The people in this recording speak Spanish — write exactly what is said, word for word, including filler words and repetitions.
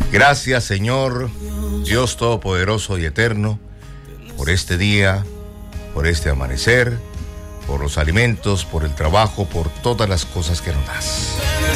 Gracias, Señor, Dios Todopoderoso y Eterno, por este día, por este amanecer, por los alimentos, por el trabajo, por todas las cosas que nos das.